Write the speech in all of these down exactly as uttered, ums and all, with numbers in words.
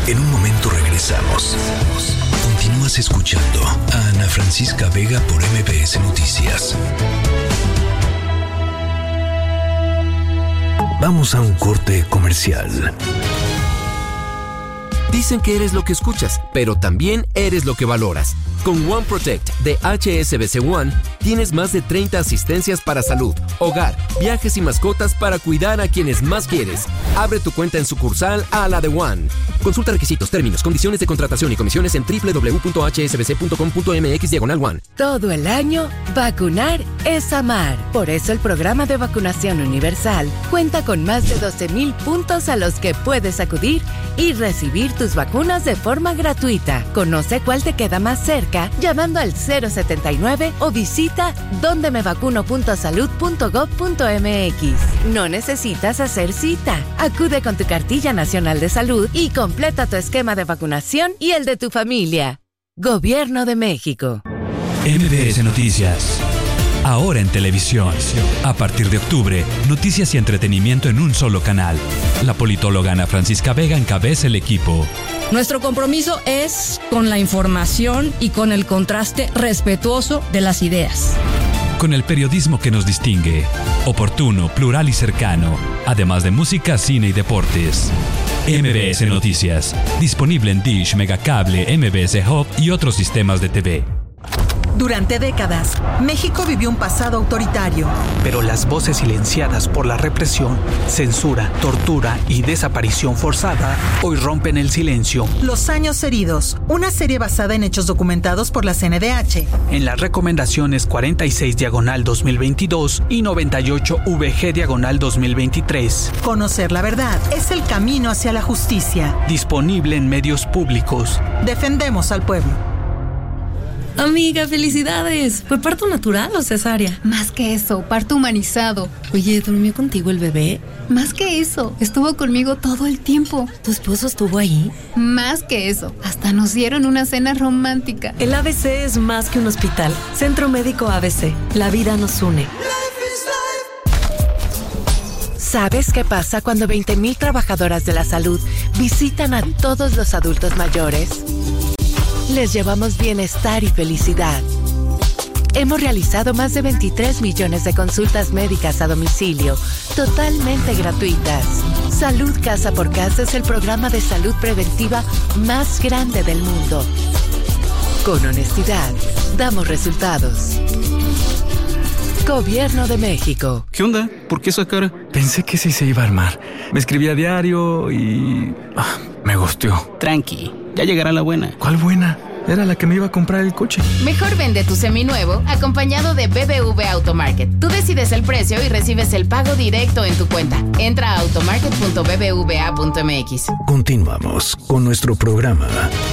En un momento regresamos. Continúas escuchando a Ana Francisca Vega por M B S Noticias. Vamos a un corte comercial. Dicen que eres lo que escuchas, pero también eres lo que valoras. Con One Protect de H S B C One tienes más de treinta asistencias para salud, hogar, viajes y mascotas para cuidar a quienes más quieres. Abre tu cuenta en sucursal a la de One. Consulta requisitos, términos, condiciones de contratación y comisiones en doble u doble u doble u punto h s b c punto com punto m x diagonal One. Todo el año, vacunar es amar. Por eso el programa de vacunación universal cuenta con más de doce mil puntos a los que puedes acudir y recibir tus vacunas de forma gratuita. Conoce cuál te queda más cerca llamando al cero setenta y nueve o visita donde me vacuno punto salud punto gov punto m x. No necesitas hacer cita. Acude con tu cartilla nacional de salud y completa tu esquema de vacunación y el de tu familia. Gobierno de México. M B S Noticias. Ahora en televisión. A partir de octubre, noticias y entretenimiento en un solo canal. La politóloga Ana Francisca Vega encabeza el equipo. Nuestro compromiso es con la información y con el contraste respetuoso de las ideas. Con el periodismo que nos distingue. Oportuno, plural y cercano. Además de música, cine y deportes. M B S Noticias. Disponible en Dish, Megacable, M B S Hub y otros sistemas de T V. Durante décadas, México vivió un pasado autoritario. Pero las voces silenciadas por la represión, censura, tortura y desaparición forzada hoy rompen el silencio. Los años heridos, una serie basada en hechos documentados por la C N D H. En las recomendaciones cuarenta y seis diagonal dos mil veintidós y noventa y ocho V G diagonal dos mil veintitrés. Conocer la verdad es el camino hacia la justicia. Disponible en medios públicos. Defendemos al pueblo. Amiga, felicidades. ¿Fue parto natural o cesárea? Más que eso, parto humanizado. Oye, ¿durmió contigo el bebé? Más que eso, estuvo conmigo todo el tiempo. ¿Tu esposo estuvo ahí? Más que eso, hasta nos dieron una cena romántica. El A B C es más que un hospital. Centro Médico A B C. La vida nos une. ¿Sabes qué pasa cuando veinte mil trabajadoras de la salud visitan a todos los adultos mayores? Les llevamos bienestar y felicidad. Hemos realizado más de veintitrés millones de consultas médicas a domicilio, totalmente gratuitas. Salud Casa por Casa es el programa de salud preventiva más grande del mundo. Con honestidad, damos resultados. Gobierno de México. ¿Qué onda? ¿Por qué esa cara? Pensé que sí se iba a armar. Me escribí a diario y... Ah, me gusteó. Tranqui, ya llegará la buena. ¿Cuál buena? Era la que me iba a comprar el coche. Mejor vende tu seminuevo acompañado de B B V Automarket. Tú decides el precio y recibes el pago directo en tu cuenta. Entra a automarket punto b b v a punto m x. Continuamos con nuestro programa.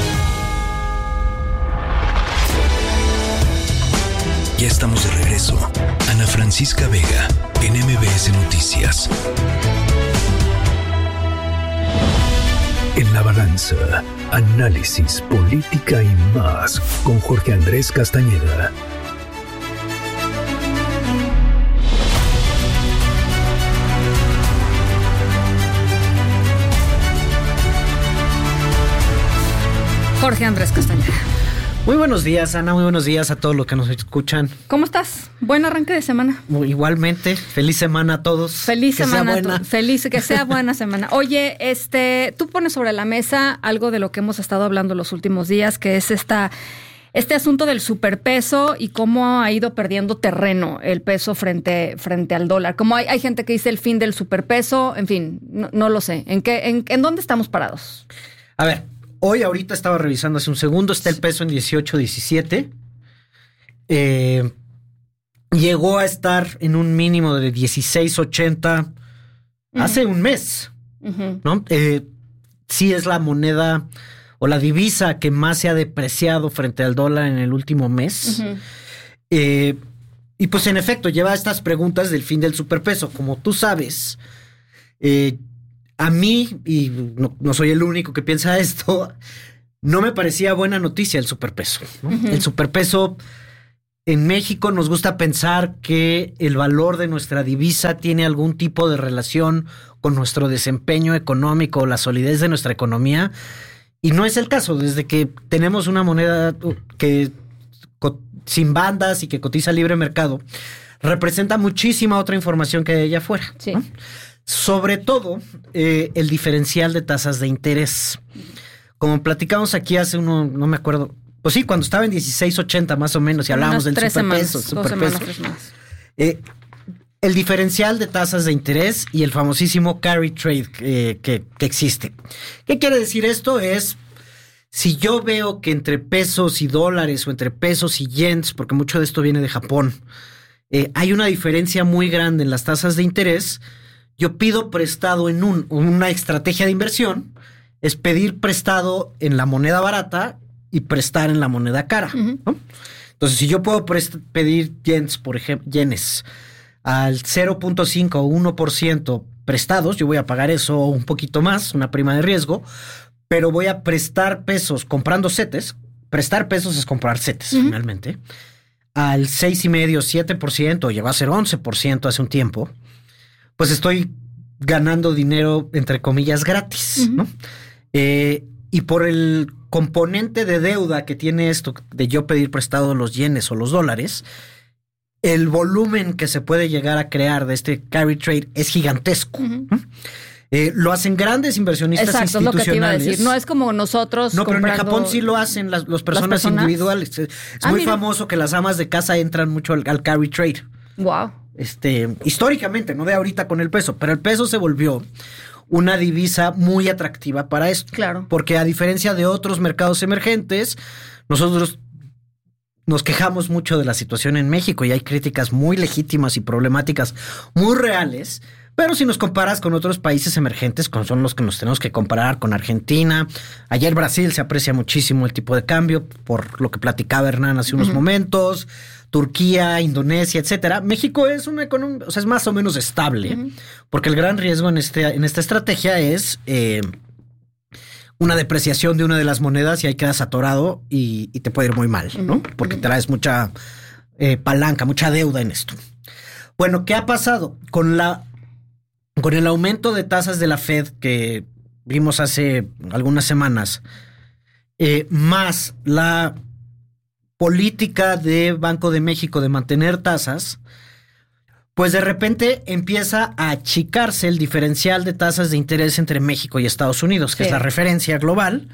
Ya estamos de regreso. Ana Francisca Vega en M B S Noticias. En la balanza, análisis, política y más con Jorge Andrés Castañeda. Jorge Andrés Castañeda. Muy buenos días, Ana, muy buenos días a todos los que nos escuchan. ¿Cómo estás? Buen arranque de semana. Igualmente, feliz semana a todos. Feliz que semana. Sea buena. Tu, feliz, que sea buena semana. Oye, este, tú pones sobre la mesa algo de lo que hemos estado hablando los últimos días, que es esta, este asunto del superpeso y cómo ha ido perdiendo terreno el peso frente, frente al dólar. Como hay, hay gente que dice el fin del superpeso, en fin, no, no lo sé. ¿En qué, en, en dónde estamos parados? A ver. Hoy, ahorita estaba revisando hace un segundo, está el peso en dieciocho diecisiete. Eh, llegó a estar en un mínimo de dieciséis ochenta uh-huh. hace un mes, uh-huh. ¿no? Eh, sí es la moneda o la divisa que más se ha depreciado frente al dólar en el último mes. Uh-huh. Eh, y pues en efecto, lleva estas preguntas del fin del superpeso. Como tú sabes, eh, a mí, y no, no soy el único que piensa esto, no me parecía buena noticia el superpeso, ¿no? Uh-huh. El superpeso, en México nos gusta pensar que el valor de nuestra divisa tiene algún tipo de relación con nuestro desempeño económico o la solidez de nuestra economía. Y no es el caso, desde que tenemos una moneda que sin bandas y que cotiza libre mercado, representa muchísima otra información que hay allá afuera. Sí. ¿no? Sobre todo, eh, el diferencial de tasas de interés. Como platicamos aquí hace uno, no me acuerdo, pues sí, cuando estaba en dieciséis ochenta más o menos, y hablábamos del superpeso. superpeso. Eh, el diferencial de tasas de interés y el famosísimo carry trade eh, que, que existe. ¿Qué quiere decir esto? Es, si yo veo que entre pesos y dólares o entre pesos y yens, porque mucho de esto viene de Japón, eh, hay una diferencia muy grande en las tasas de interés, yo pido prestado en un, una estrategia de inversión, es pedir prestado en la moneda barata y prestar en la moneda cara. Uh-huh. ¿no? Entonces, si yo puedo prest- pedir yens, por ejemplo, yenes, al cero punto cinco o uno por ciento prestados, yo voy a pagar eso o un poquito más, una prima de riesgo, pero voy a prestar pesos comprando setes. Prestar pesos es comprar setes, uh-huh. finalmente. Al seis coma cinco, siete por ciento, llegó a ser once por ciento hace un tiempo, pues estoy ganando dinero, entre comillas, gratis, uh-huh. ¿no? Eh, y por el componente de deuda que tiene esto, de yo pedir prestado los yenes o los dólares, el volumen que se puede llegar a crear de este carry trade es gigantesco. Uh-huh. ¿no? Eh, lo hacen grandes inversionistas Exacto, institucionales. Es lo que te iba a decir. No es como nosotros. No, pero comprando... en Japón sí lo hacen las, las, personas, las personas individuales. Es ah, muy mira. famoso que las amas de casa entran mucho al, al carry trade. Wow. Este, históricamente, no de ahorita con el peso, pero el peso se volvió una divisa muy atractiva para esto. Claro. Porque a diferencia de otros mercados emergentes, nosotros nos quejamos mucho de la situación en México y hay críticas muy legítimas y problemáticas muy reales. Pero si nos comparas con otros países emergentes, con son los que nos tenemos que comparar, con Argentina, ayer Brasil se aprecia muchísimo el tipo de cambio, por lo que platicaba Hernán hace unos uh-huh. momentos, Turquía, Indonesia, etcétera. México es una economía, o sea, es más o menos estable, uh-huh. porque el gran riesgo en este, en esta estrategia es eh, una depreciación de una de las monedas y ahí quedas atorado y, y te puede ir muy mal, uh-huh. ¿no? Porque uh-huh. traes mucha eh, palanca, mucha deuda en esto. Bueno, ¿qué ha pasado? Con la Con el aumento de tasas de la Fed que vimos hace algunas semanas, eh, más la política de Banco de México de mantener tasas, pues de repente empieza a achicarse el diferencial de tasas de interés entre México y Estados Unidos, que sí. es la referencia global,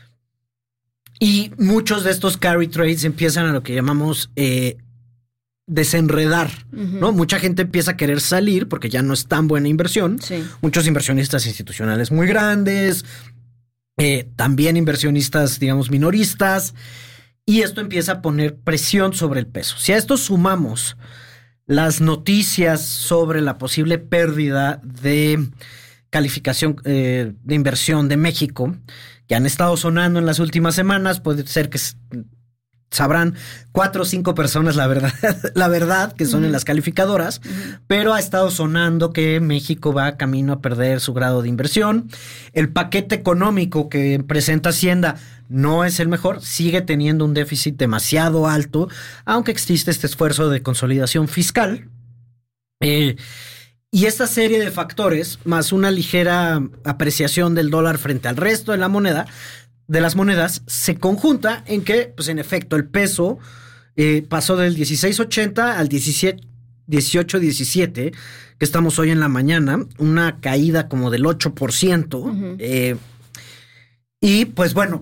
y muchos de estos carry trades empiezan a lo que llamamos eh, desenredar, uh-huh. ¿no? Mucha gente empieza a querer salir porque ya no es tan buena inversión. Sí. Muchos inversionistas institucionales muy grandes, eh, también inversionistas, digamos, minoristas, y esto empieza a poner presión sobre el peso. Si a esto sumamos las noticias sobre la posible pérdida de calificación eh, de inversión de México, que han estado sonando en las últimas semanas, puede ser que sabrán cuatro o cinco personas la verdad, la verdad que son uh-huh. en las calificadoras, uh-huh. pero ha estado sonando que México va camino a perder su grado de inversión. El paquete económico que presenta Hacienda no es el mejor, sigue teniendo un déficit demasiado alto, aunque existe este esfuerzo de consolidación fiscal. Eh, y esta serie de factores, más una ligera apreciación del dólar frente al resto de la moneda, de las monedas, se conjunta en que, pues en efecto, el peso eh, pasó del dieciséis ochenta al dieciocho diecisiete, que estamos hoy en la mañana, una caída como del ocho por ciento. Uh-huh. Eh, y pues bueno,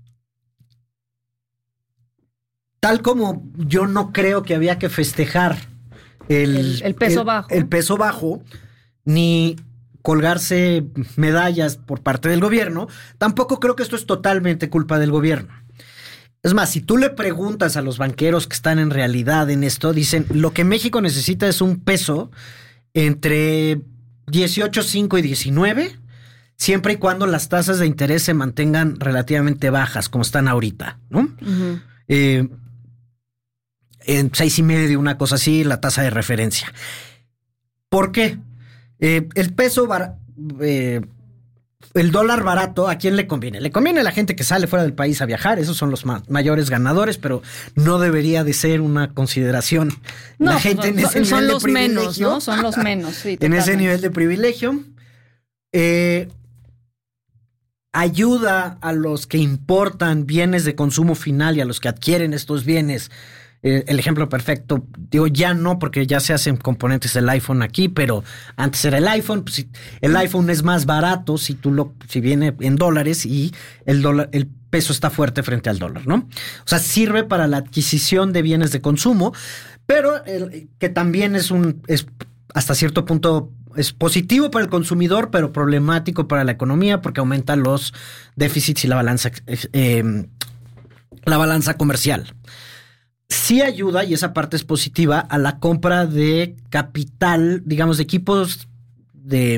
tal como yo no creo que había que festejar el, el, el peso el, bajo. El peso bajo, ni colgarse medallas por parte del gobierno, tampoco creo que esto es totalmente culpa del gobierno. Es más, si tú le preguntas a los banqueros que están en realidad en esto, dicen, lo que México necesita es un peso entre dieciocho punto cinco y diecinueve, siempre y cuando las tasas de interés se mantengan relativamente bajas, como están ahorita, ¿no? Uh-huh. Eh, en seis y medio, una cosa así, la tasa de referencia. ¿Por qué? Eh, el peso, bar, eh, el dólar barato, ¿a quién le conviene? Le conviene a la gente que sale fuera del país a viajar, esos son los ma- mayores ganadores, pero no debería de ser una consideración. No, la gente son, en ese son nivel los de privilegio, menos, ¿no? Son los menos, sí. En ese nivel de privilegio. Eh, ayuda a los que importan bienes de consumo final y a los que adquieren estos bienes. Eh, el ejemplo perfecto, digo ya no porque ya se hacen componentes del iPhone aquí, pero antes era el iPhone. Pues, el iPhone es más barato si tú lo, si viene en dólares y el dólar, el peso está fuerte frente al dólar, ¿no? O sea, sirve para la adquisición de bienes de consumo, pero el, que también es un, es hasta cierto punto es positivo para el consumidor, pero problemático para la economía porque aumenta los déficits y la balanza, eh, la balanza comercial. Sí ayuda, y esa parte es positiva, a la compra de capital, digamos, de equipos de...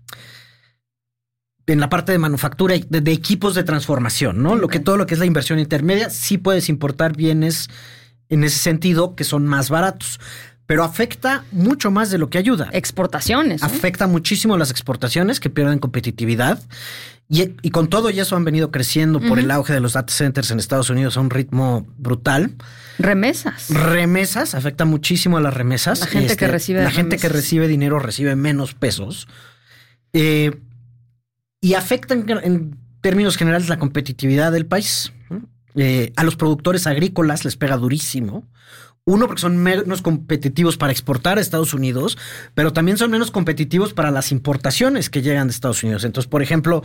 en la parte de manufactura, de, de equipos de transformación, ¿no? Okay. Lo que todo lo que es la inversión intermedia, sí puedes importar bienes en ese sentido que son más baratos. Pero afecta mucho más de lo que ayuda. Exportaciones. ¿Eh? Afecta muchísimo las exportaciones que pierden competitividad. Y, y con todo y eso han venido creciendo uh-huh. por el auge de los data centers en Estados Unidos a un ritmo brutal. Remesas. Remesas, afecta muchísimo a las remesas. La gente este, que recibe La remesas. gente que recibe dinero recibe menos pesos. Eh, y afecta en, en términos generales la competitividad del país. Eh, a los productores agrícolas les pega durísimo. Uno, porque son menos competitivos para exportar a Estados Unidos, pero también son menos competitivos para las importaciones que llegan de Estados Unidos. Entonces, por ejemplo,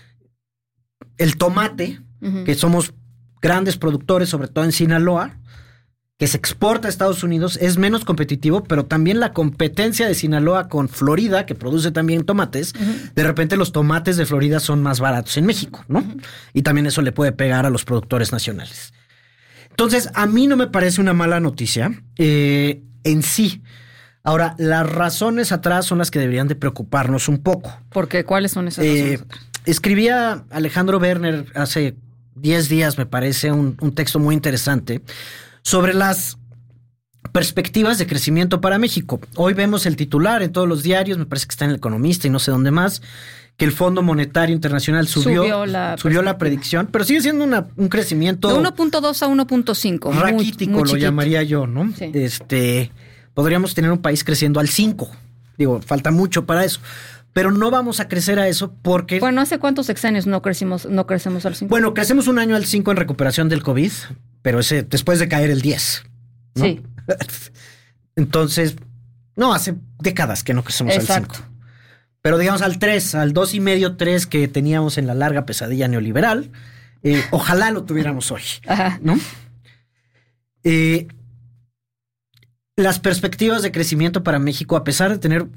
el tomate, uh-huh. que somos grandes productores, sobre todo en Sinaloa, que se exporta a Estados Unidos, es menos competitivo, pero también la competencia de Sinaloa con Florida, que produce también tomates, uh-huh. de repente los tomates de Florida son más baratos en México, ¿no? Uh-huh. Y también eso le puede pegar a los productores nacionales. Entonces, a mí no me parece una mala noticia eh, en sí. Ahora, las razones atrás son las que deberían de preocuparnos un poco. ¿Por qué? ¿Cuáles son esas razones eh, atrás? Escribía Alejandro Werner hace diez días, me parece, un, un texto muy interesante sobre las perspectivas de crecimiento para México. Hoy vemos el titular en todos los diarios, me parece que está en El Economista y no sé dónde más, que el Fondo Monetario Internacional subió, subió, la, subió la predicción, pero sigue siendo una, un crecimiento... De uno punto dos a uno punto cinco. Raquítico, muy, muy lo llamaría yo, ¿no? Sí. Este, podríamos tener un país creciendo al cinco. Digo, falta mucho para eso. Pero no vamos a crecer a eso porque... Bueno, ¿hace cuántos sexenios no crecimos, no crecemos al cinco? Bueno, crecemos un año al cinco en recuperación del COVID, pero ese después de caer el diez, ¿no? Sí. Entonces, no, hace décadas que no crecemos Exacto. al cinco. Pero digamos al tres, al dos y medio, tres que teníamos en la larga pesadilla neoliberal, eh, ojalá lo tuviéramos hoy, Ajá. ¿no? Eh, las perspectivas de crecimiento para México, a pesar de tener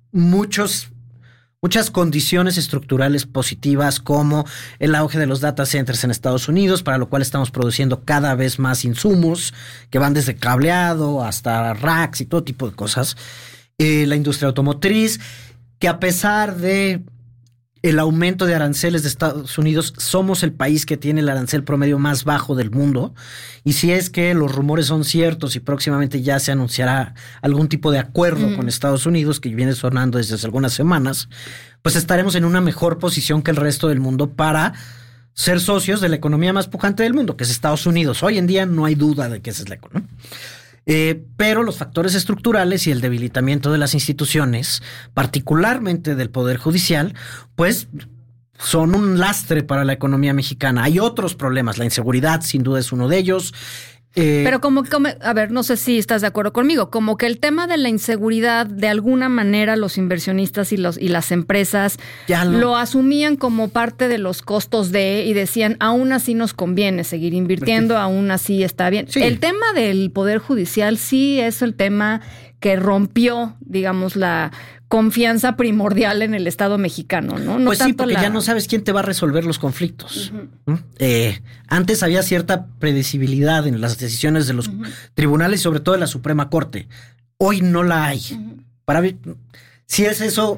muchos, muchas condiciones estructurales positivas, como el auge de los data centers en Estados Unidos, para lo cual estamos produciendo cada vez más insumos que van desde cableado hasta racks y todo tipo de cosas, eh, la industria automotriz, que a pesar de el aumento de aranceles de Estados Unidos, somos el país que tiene el arancel promedio más bajo del mundo. Y si es que los rumores son ciertos y próximamente ya se anunciará algún tipo de acuerdo mm. con Estados Unidos, que viene sonando desde hace algunas semanas, pues estaremos en una mejor posición que el resto del mundo para ser socios de la economía más pujante del mundo, que es Estados Unidos. Hoy en día no hay duda de que esa es la economía. Eh, pero los factores estructurales y el debilitamiento de las instituciones, particularmente del Poder Judicial, pues son un lastre para la economía mexicana. Hay otros problemas, la inseguridad sin duda es uno de ellos. Eh, Pero como, como, a ver, no sé si estás de acuerdo conmigo, como que el tema de la inseguridad, de alguna manera los inversionistas y los y las empresas ya lo, lo asumían como parte de los costos de, y decían, aún así nos conviene seguir invirtiendo, porque, aún así está bien. Sí. El tema del Poder Judicial sí es el tema que rompió, digamos, la confianza primordial en el Estado mexicano, ¿no? no pues tanto sí, porque la... ya no sabes quién te va a resolver los conflictos. Uh-huh. ¿no? Eh, antes había cierta predecibilidad en las decisiones de los uh-huh. tribunales y sobre todo de la Suprema Corte. Hoy no la hay. Uh-huh. Para ver si es eso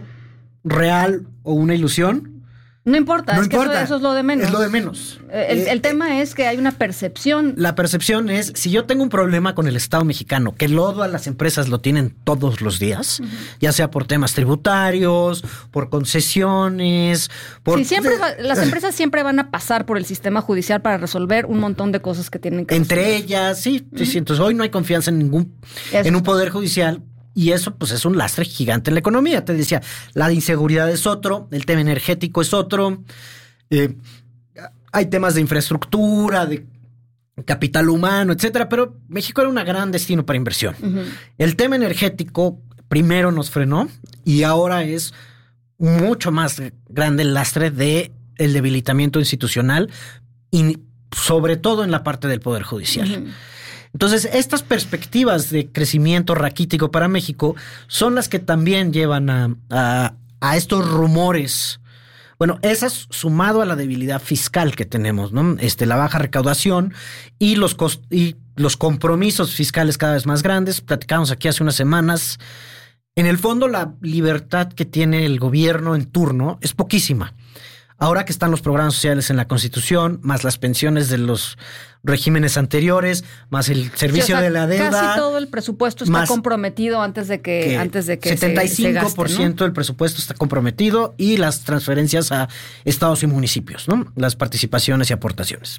real o una ilusión. No importa, no es importa. que eso, eso es lo de menos. Es lo de menos. El, eh, el tema es que hay una percepción. La percepción es, si yo tengo un problema con el Estado mexicano, que todas las empresas lo tienen todos los días, uh-huh. ya sea por temas tributarios, por concesiones, por... Sí, siempre va, las empresas siempre van a pasar por el sistema judicial para resolver un montón de cosas que tienen que Entre resolver. ellas, sí, uh-huh. sí. Entonces hoy no hay confianza en ningún, eso. en un poder judicial. Y eso, pues, es un lastre gigante en la economía. Te decía, la inseguridad es otro, el tema energético es otro, Eh, hay temas de infraestructura, de capital humano, etcétera, pero México era un gran destino para inversión. Uh-huh. El tema energético primero nos frenó y ahora es mucho más grande el lastre de el debilitamiento institucional y sobre todo en la parte del Poder Judicial. Uh-huh. Entonces, estas perspectivas de crecimiento raquítico para México son las que también llevan a, a, a estos rumores. Bueno, esas sumado a la debilidad fiscal que tenemos, ¿no? Este, la baja recaudación y los, cost- y los compromisos fiscales cada vez más grandes. Platicamos aquí hace unas semanas. En el fondo, la libertad que tiene el gobierno en turno es poquísima. Ahora que están los programas sociales en la Constitución, más las pensiones de los regímenes anteriores, más el servicio sí, o sea, de la deuda. Casi todo el presupuesto está comprometido antes de que, que antes de que setenta y cinco por ciento se, se gaste, ¿no? Del presupuesto está comprometido y las transferencias a estados y municipios, ¿no? Las participaciones y aportaciones.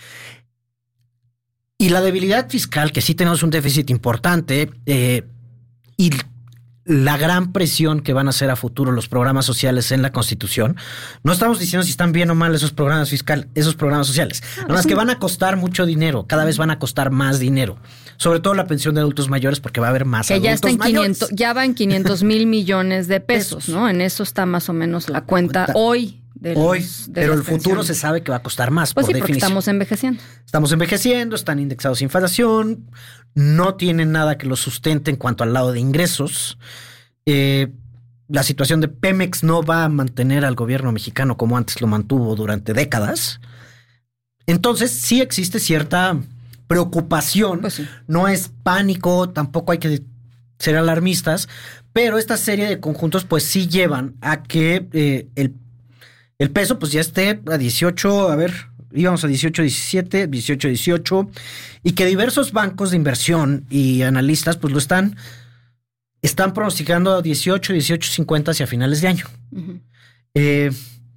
Y la debilidad fiscal, que sí tenemos un déficit importante, eh, y la gran presión que van a hacer a futuro los programas sociales en la Constitución. No estamos diciendo si están bien o mal esos programas fiscales, esos programas sociales. No, Nada más que van a costar mucho dinero, cada vez van a costar más dinero. Sobre todo la pensión de adultos mayores, porque va a haber más que adultos ya está en mayores. quinientos, ya va en quinientos mil millones de pesos, pesos, ¿no? En eso está más o menos la cuenta, cuenta. hoy. De Hoy, los, de pero el futuro pensiones. Se sabe que va a costar más, pues por sí, definición. Porque estamos envejeciendo. Estamos envejeciendo, están indexados a inflación, no tienen nada que los sustente en cuanto al lado de ingresos. Eh, la situación de Pemex no va a mantener al gobierno mexicano como antes lo mantuvo durante décadas. Entonces, sí existe cierta preocupación. Pues sí. No es pánico, tampoco hay que ser alarmistas, pero esta serie de conjuntos pues sí llevan a que eh, el El peso pues ya esté a dieciocho, a ver, íbamos a dieciocho, diecisiete, dieciocho, dieciocho, y que diversos bancos de inversión y analistas pues lo están, están pronosticando a dieciocho, dieciocho cincuenta hacia finales de año. Uh-huh. Eh,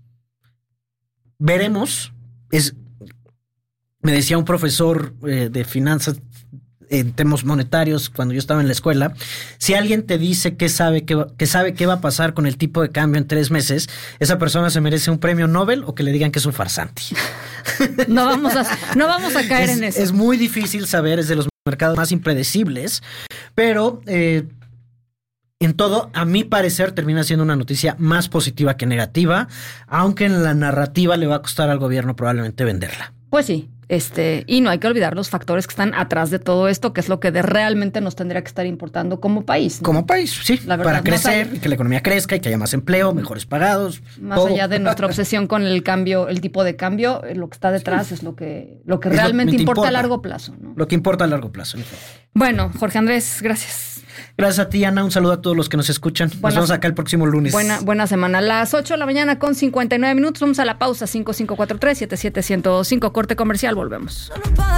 veremos, es, me decía un profesor eh, de finanzas en temas monetarios cuando yo estaba en la escuela, si alguien te dice que sabe que, va, que sabe qué va a pasar con el tipo de cambio en tres meses, esa persona se merece un premio Nobel o que le digan que es un farsante. No vamos a, no vamos a caer es, en eso. Es muy difícil saber, es de los mercados más impredecibles, pero eh, en todo, a mi parecer, termina siendo una noticia más positiva que negativa, aunque en la narrativa le va a costar al gobierno probablemente venderla. Pues sí. Este, y no hay que olvidar los factores que están atrás de todo esto, que es lo que de realmente nos tendría que estar importando como país, ¿no? Como país, sí. La verdad, para crecer, y que la economía crezca y que haya más empleo, mejores pagados. Más todo. Allá de nuestra obsesión con el cambio, el tipo de cambio, lo que está detrás sí. es lo que, lo que realmente lo, importa, importa a largo plazo, ¿no? Lo que importa a largo plazo. Bueno, Jorge Andrés, gracias. Gracias a ti, Ana. Un saludo a todos los que nos escuchan. Buenas, nos vemos acá el próximo lunes. Buena, buena semana. A las ocho de la mañana con cincuenta y nueve minutos. Vamos a la pausa. cinco cinco cuatro tres, siete siete cero cinco. Corte comercial. Volvemos.